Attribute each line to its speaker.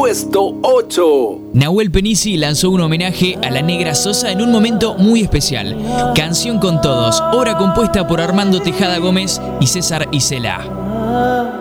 Speaker 1: puesto 8.
Speaker 2: Nahuel Penisi lanzó un homenaje a la Negra Sosa en un momento muy especial. Canción con Todos, obra compuesta por Armando Tejada Gómez y César Isela.